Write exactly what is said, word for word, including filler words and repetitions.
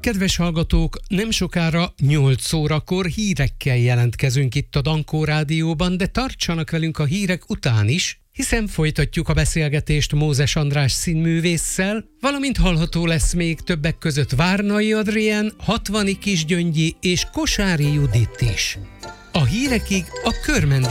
Kedves hallgatók, nem sokára nyolc órakor hírekkel jelentkezünk itt a Dankó Rádióban, de tartsanak velünk a hírek után is, hiszen folytatjuk a beszélgetést Mózes András színművésszel, valamint hallható lesz még többek között Várnai Adrien, Hatvani Kisgyöngyi és Kosári Judit is. A hírekig a Körmendi